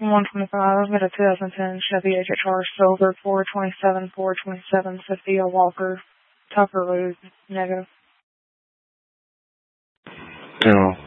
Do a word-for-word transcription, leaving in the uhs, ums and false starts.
one twenty-five. I've got a two thousand ten Chevy H H R Silver, four twenty-seven, four twenty-seven, Sophia Walker, Tucker Road, negative. No.